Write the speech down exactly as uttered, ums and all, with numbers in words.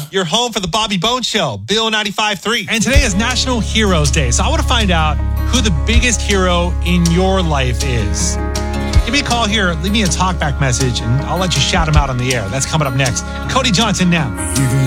Your home for the Bobby Bones Show, Bill ninety-five point three. And today is National Heroes Day, so I want to find out who the biggest hero in your life is. Give me a call here, leave me a talkback message, and I'll let you shout him out on the air. That's coming up next. Cody Johnson now. You can